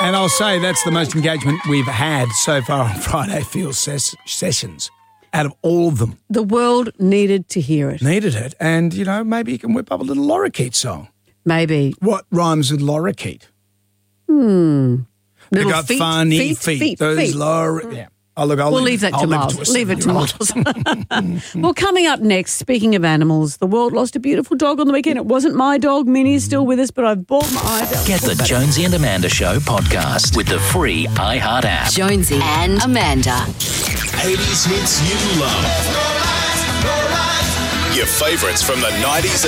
And I'll say that's the most engagement we've had so far on Friday Feel Sessions out of all of them. The world needed to hear it. Needed it. And, you know, maybe you can whip up a little lorikeet song. Maybe. What rhymes with lorikeet? Little They got feet, funny feet. Those yeah. Oh, look, We'll leave that to Miles. Leave it to Miles. Well, coming up next, speaking of animals, the world lost a beautiful dog on the weekend. It wasn't my dog. Minnie's still with us, but I've bought my eyes out. Get the Jonesy and Amanda Show podcast with the free iHeart app. Jonesy and Amanda. 80s hits you love. Your favourites from the 90s